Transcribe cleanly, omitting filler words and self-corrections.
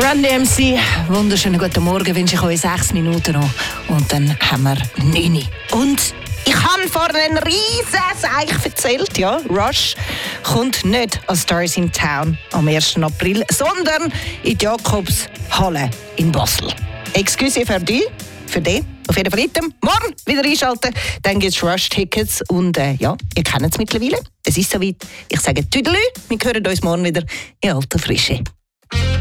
Run DMC, wunderschönen guten Morgen, wünsche ich euch 6 Minuten noch. Und dann haben wir 9. Und ich habe vorhin einen riesen Seich erzählt, ja. Rush kommt nicht an Stars in Town am 1. April, sondern in die Jakobshalle in Basel. Excuse für dich. Auf jeden Fall morgen wieder einschalten, dann gibt es Rush-Tickets und ja, ihr kennt es mittlerweile. Es ist soweit. Ich sage Tüdelü, wir hören uns morgen wieder in alter Frische.